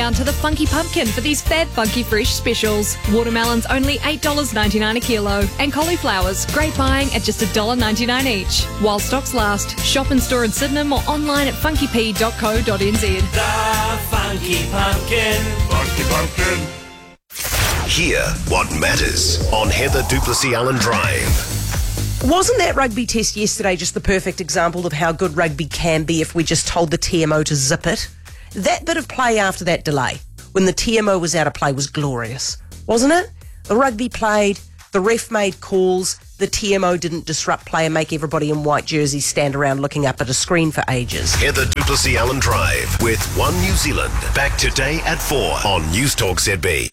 down to the Funky Pumpkin for these Fab Funky Fresh specials. Watermelons only $8.99 a kilo, and cauliflowers great buying at just $1.99 each. While stocks last, shop in store in Sydenham or online at funkyp.co.nz. The Funky Pumpkin. Funky Pumpkin. Hear what matters on Heather Duplessis Allen Drive. Wasn't that rugby test yesterday just the perfect example of how good rugby can be if we just told the TMO to zip it? That bit of play after that delay, when the TMO was out of play, was glorious, wasn't it? The rugby played, the ref made calls, the TMO didn't disrupt play and make everybody in white jerseys stand around looking up at a screen for ages. Heather Duplessis Allen Drive with One New Zealand. Back today at 4 on News Talk ZB.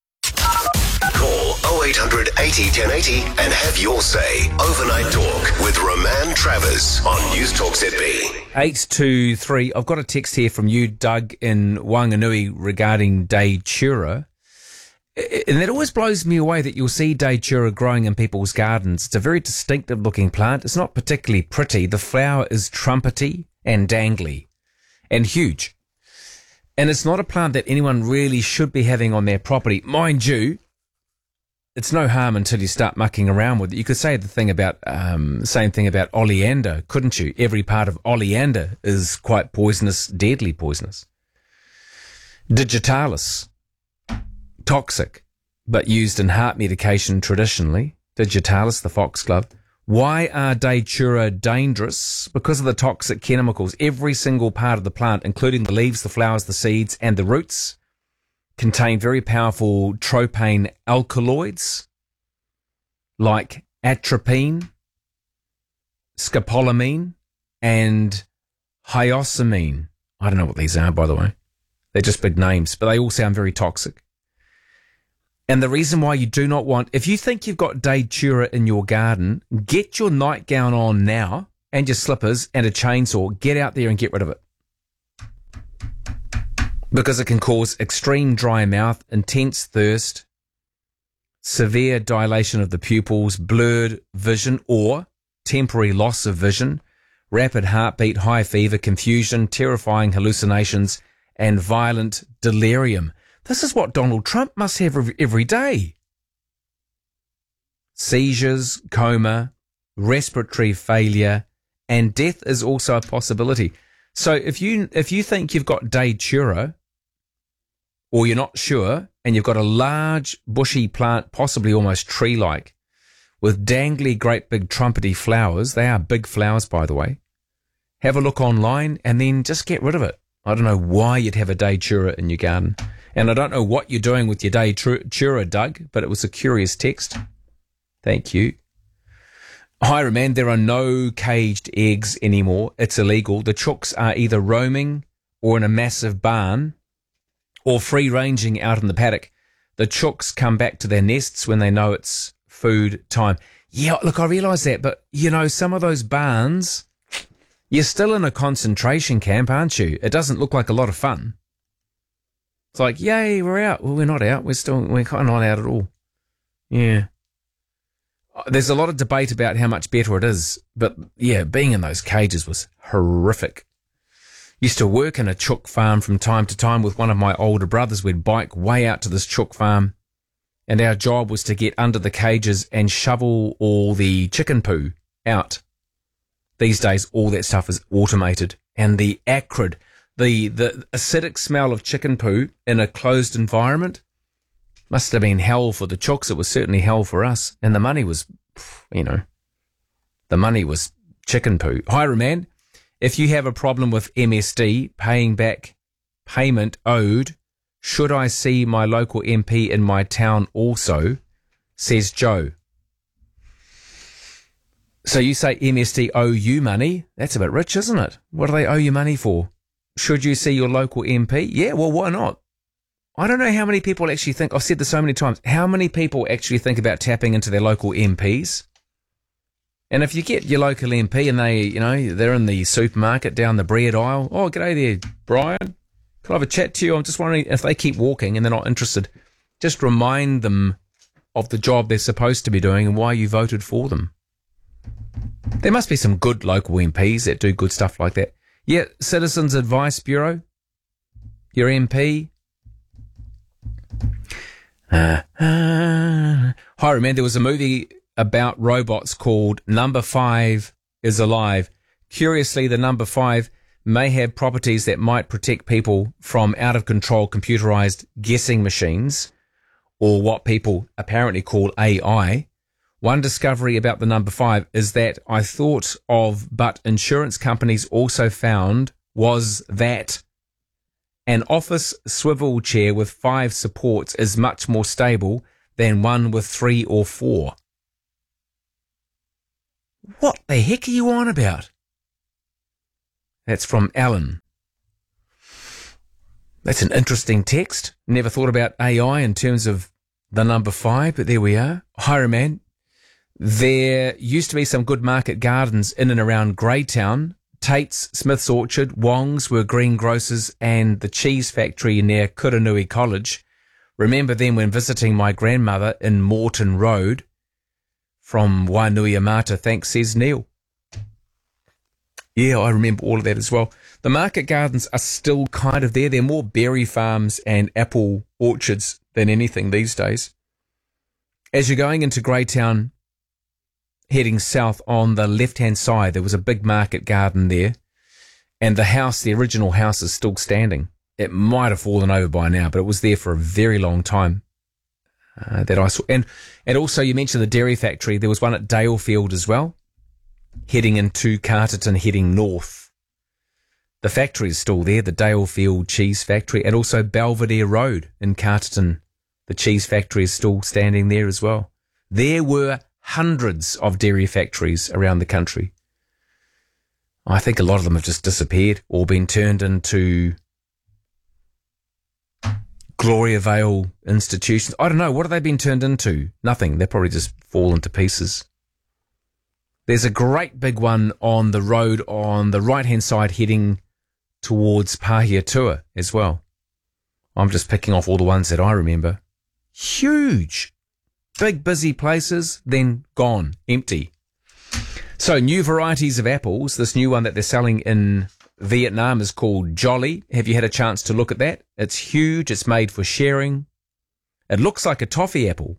Call 0800 80 1080 and have your say. Overnight Talk with Roman Travers on News Talk ZB. 823. I've got a text here from you, Doug, in Wanganui regarding Datura. And it always blows me away that you'll see Datura growing in people's gardens. It's a very distinctive looking plant. It's not particularly pretty. The flower is trumpety and dangly and huge. And it's not a plant that anyone really should be having on their property. Mind you, it's no harm until you start mucking around with it. You could say the same thing about oleander, couldn't you? Every part of oleander is quite poisonous, deadly poisonous. Digitalis, toxic, but used in heart medication traditionally. Digitalis, the foxglove. Why are Datura dangerous? Because of the toxic chemicals. Every single part of the plant, including the leaves, the flowers, the seeds, and the roots, contain very powerful tropane alkaloids like atropine, scopolamine, and hyoscine. I don't know what these are, by the way. They're just big names, but they all sound very toxic. And the reason why you do not want, if you think you've got Datura in your garden, get your nightgown on now and your slippers and a chainsaw. Get out there and get rid of it. Because it can cause extreme dry mouth, intense thirst, severe dilation of the pupils, blurred vision or temporary loss of vision, rapid heartbeat, high fever, confusion, terrifying hallucinations, and violent delirium. This is what Donald Trump must have every day. Seizures, coma, respiratory failure, and death is also a possibility. So if you think you've got Datura, or you're not sure, and you've got a large bushy plant, possibly almost tree-like, with dangly great big trumpety flowers, they are big flowers, by the way, have a look online and then just get rid of it. I don't know why you'd have a Datura in your garden. And I don't know what you're doing with your Datura, Doug, but it was a curious text. Thank you. Hi, Roman. There are no caged eggs anymore. It's illegal. The chooks are either roaming or in a massive barn or free-ranging out in the paddock. The chooks come back to their nests when they know it's food time. Yeah, look, I realise that, but, you know, some of those barns, you're still in a concentration camp, aren't you? It doesn't look like a lot of fun. It's like, yay, we're out. Well, we're not out. We're kind of not out at all. Yeah. There's a lot of debate about how much better it is. But, yeah, being in those cages was horrific. Used to work in a chook farm from time to time with one of my older brothers. We'd bike way out to this chook farm. And our job was to get under the cages and shovel all the chicken poo out. These days, all that stuff is automated. And the acrid... The acidic smell of chicken poo in a closed environment must have been hell for the chooks. It was certainly hell for us. And the money was, the money was chicken poo. Hi, Roman. If you have a problem with MSD, paying back payment owed, should I see my local MP in my town also? Says Joe. So you say MSD owe you money? That's a bit rich, isn't it? What do they owe you money for? Should you see your local MP? Yeah, well, why not? I don't know how many people actually think, I've said this so many times, how many people actually think about tapping into their local MPs? And if you get your local MP and they, they're in the supermarket down the bread aisle, oh, g'day there, Brian. Can I have a chat to you? I'm just wondering if they keep walking and they're not interested, just remind them of the job they're supposed to be doing and why you voted for them. There must be some good local MPs that do good stuff like that. Yeah, Citizens Advice Bureau, your MP, Hi, man, there was a movie about robots called Number 5 is Alive. Curiously, the number 5 may have properties that might protect people from out-of-control computerized guessing machines, or what people apparently call AI. One discovery about the number 5 is that I thought of, but insurance companies also found, was that an office swivel chair with 5 supports is much more stable than one with 3 or 4. What the heck are you on about? That's from Alan. That's an interesting text. Never thought about AI in terms of the number 5, but there we are. Hi, man. There used to be some good market gardens in and around Greytown. Tate's, Smith's Orchard, Wong's were greengrocers, and the cheese factory near Kuranui College. Remember them when visiting my grandmother in Moreton Road. From Wainuiamata, thanks, says Neil. Yeah, I remember all of that as well. The market gardens are still kind of there. They're more berry farms and apple orchards than anything these days. As you're going into Greytown, heading south on the left-hand side, there was a big market garden there. And the house, the original house, is still standing. It might have fallen over by now, but it was there for a very long time. That I saw. And also you mentioned the dairy factory. There was one at Dalefield as well, heading into Carterton, heading north. The factory is still there, the Dalefield Cheese Factory, and also Belvedere Road in Carterton. The cheese factory is still standing there as well. There were hundreds of dairy factories around the country. I think a lot of them have just disappeared or been turned into Gloria Vale institutions. I don't know. What have they been turned into? Nothing. They've probably just fallen to pieces. There's a great big one on the road on the right-hand side heading towards Pahiatua as well. I'm just picking off all the ones that I remember. Huge. Big, busy places, then gone. Empty. So, new varieties of apples. This new one that they're selling in Vietnam is called Jolly. Have you had a chance to look at that? It's huge. It's made for sharing. It looks like a toffee apple.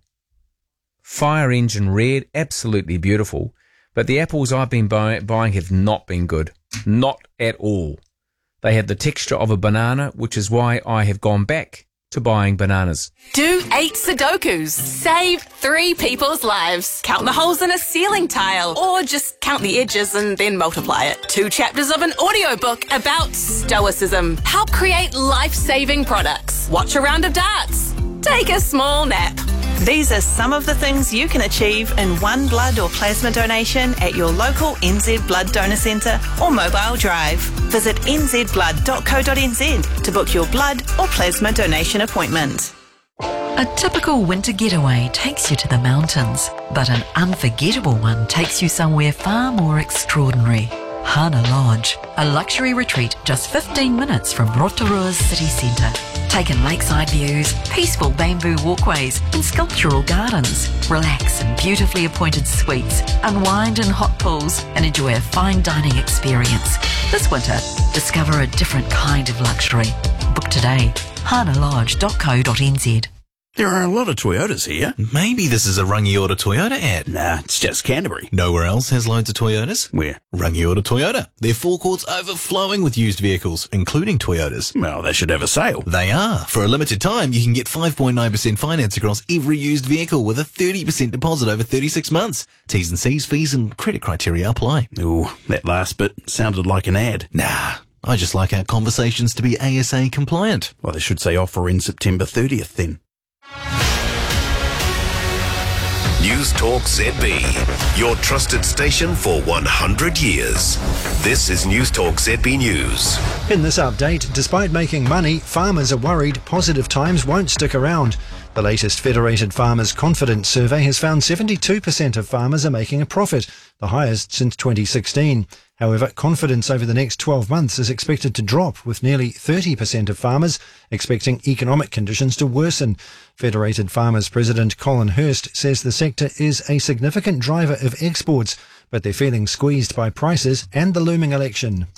Fire engine red. Absolutely beautiful. But the apples I've been buying have not been good. Not at all. They have the texture of a banana, which is why I have gone back to buying bananas. Do 8 Sudokus. Save 3 people's lives. Count the holes in a ceiling tile. Or just count the edges and then multiply it. 2 chapters of an audiobook about stoicism. Help create life-saving products. Watch a round of darts. Take a small nap. These are some of the things you can achieve in one blood or plasma donation at your local NZ Blood Donor Centre or mobile drive. Visit nzblood.co.nz to book your blood or plasma donation appointment. A typical winter getaway takes you to the mountains, but an unforgettable one takes you somewhere far more extraordinary. Hana Lodge, a luxury retreat just 15 minutes from Rotorua's city centre. Take in lakeside views, peaceful bamboo walkways and sculptural gardens. Relax in beautifully appointed suites, unwind in hot pools and enjoy a fine dining experience. This winter, discover a different kind of luxury. Book today, hanalodge.co.nz. There are a lot of Toyotas here. Maybe this is a Rangiora Toyota ad. Nah, it's just Canterbury. Nowhere else has loads of Toyotas? Where? Rangiora Toyota. Their forecourt's overflowing with used vehicles, including Toyotas. Well, they should have a sale. They are. For a limited time, you can get 5.9% finance across every used vehicle with a 30% deposit over 36 months. T's and C's, fees and credit criteria apply. Ooh, that last bit sounded like an ad. Nah, I just like our conversations to be ASA compliant. Well, they should say offer in September 30th then. News Talk ZB, your trusted station for 100 years. This is News Talk ZB News. In this update, despite making money, farmers are worried positive times won't stick around. The latest Federated Farmers Confidence Survey has found 72% of farmers are making a profit, the highest since 2016. However, confidence over the next 12 months is expected to drop, with nearly 30% of farmers expecting economic conditions to worsen. Federated Farmers President Colin Hurst says the sector is a significant driver of exports, but they're feeling squeezed by prices and the looming election.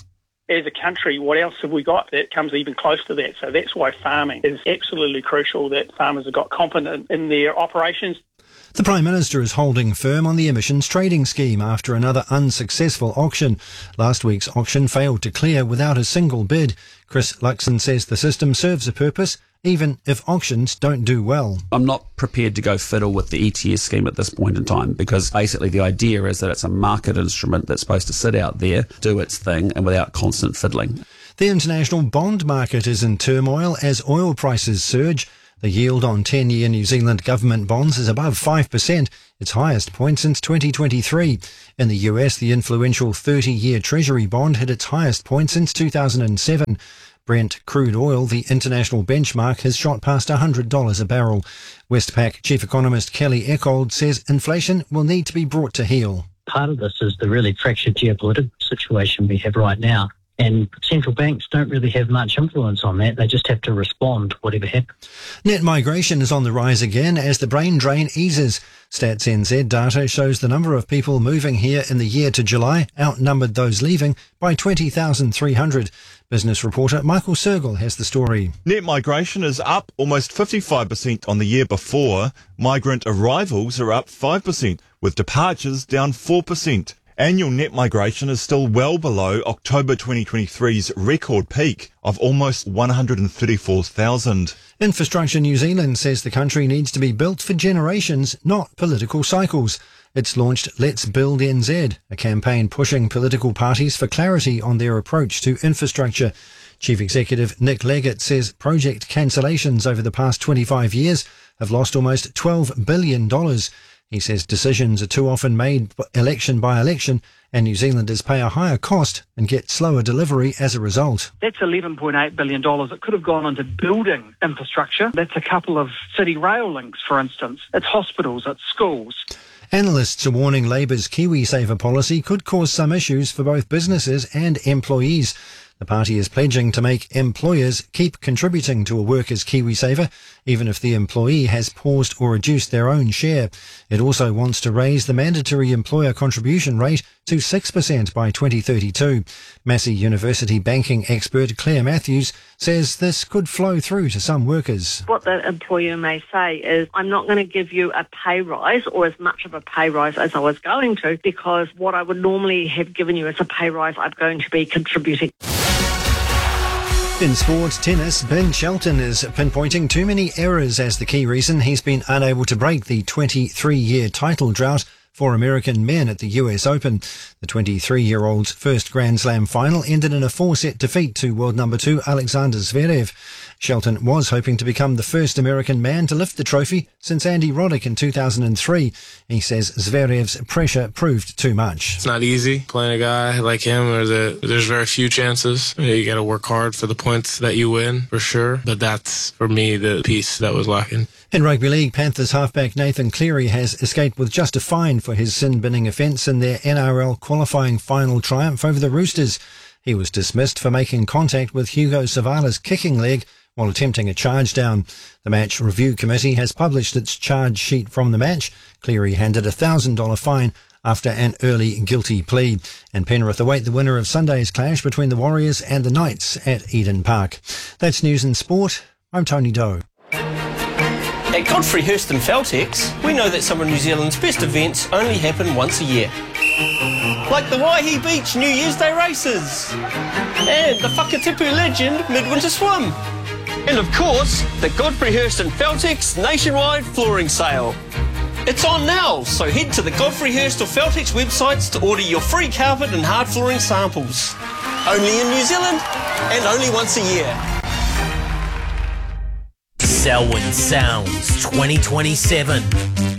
as a country, what else have we got that comes even close to that? So that's why farming is absolutely crucial, that farmers have got confidence in their operations. The Prime Minister is holding firm on the emissions trading scheme after another unsuccessful auction. Last week's auction failed to clear without a single bid. Chris Luxon says the system serves a purpose, even if auctions don't do well. I'm not prepared to go fiddle with the ETS scheme at this point in time, because basically the idea is that it's a market instrument that's supposed to sit out there, do its thing, and without constant fiddling. The international bond market is in turmoil as oil prices surge. The yield on 10-year New Zealand government bonds is above 5%, its highest point since 2023. In the US, the influential 30-year Treasury bond hit its highest point since 2007. Brent crude oil, the international benchmark, has shot past $100 a barrel. Westpac chief economist Kelly Eckold says inflation will need to be brought to heel. Part of this is the really fractured geopolitical situation we have right now. And central banks don't really have much influence on that. They just have to respond to whatever happens. Net migration is on the rise again as the brain drain eases. Stats NZ data shows the number of people moving here in the year to July outnumbered those leaving by 20,300. Business reporter Michael Sergel has the story. Net migration is up almost 55% on the year before. Migrant arrivals are up 5%, with departures down 4%. Annual net migration is still well below October 2023's record peak of almost 134,000. Infrastructure New Zealand says the country needs to be built for generations, not political cycles. It's launched Let's Build NZ, a campaign pushing political parties for clarity on their approach to infrastructure. Chief Executive Nick Leggett says project cancellations over the past 25 years have lost almost $12 billion. He says decisions are too often made election by election, and New Zealanders pay a higher cost and get slower delivery as a result. That's $11.8 billion. It could have gone into building infrastructure. That's a couple of city rail links, for instance. It's hospitals, it's schools. Analysts are warning Labour's KiwiSaver policy could cause some issues for both businesses and employees. The party is pledging to make employers keep contributing to a worker's KiwiSaver, even if the employee has paused or reduced their own share. It also wants to raise the mandatory employer contribution rate to 6% by 2032. Massey University banking expert Claire Matthews says this could flow through to some workers. What the employer may say is, I'm not going to give you a pay rise or as much of a pay rise as I was going to, because what I would normally have given you as a pay rise, I'm going to be contributing. In sports tennis, Ben Shelton is pinpointing too many errors as the key reason he's been unable to break the 23-year title drought for American men at the US Open. The 23-year-old's first Grand Slam final ended in a 4-set defeat to world number 2 Alexander Zverev. Shelton was hoping to become the first American man to lift the trophy since Andy Roddick in 2003. He says Zverev's pressure proved too much. It's not easy playing a guy like him, or there's very few chances. You got to work hard for the points that you win, for sure. But that's, for me, the piece that was lacking. In rugby league, Panthers halfback Nathan Cleary has escaped with just a fine for his sin-binning offence in their NRL qualifying final triumph over the Roosters. He was dismissed for making contact with Hugo Savala's kicking leg while attempting a charge down. The match review committee has published its charge sheet from the match. Cleary handed a $1,000 fine after an early guilty plea. And Penrith await the winner of Sunday's clash between the Warriors and the Knights at Eden Park. That's news and sport. I'm Tony Doe. At Godfrey Hirst and Feltex, we know that some of New Zealand's best events only happen once a year. Like the Waihi Beach New Year's Day races, and the Whakatipu Legend Midwinter Swim. And of course, the Godfrey Hirst and Feltex nationwide flooring sale. It's on now, so head to the Godfrey Hirst or Feltex websites to order your free carpet and hard flooring samples. Only in New Zealand, and only once a year. Selwyn Sounds 2027.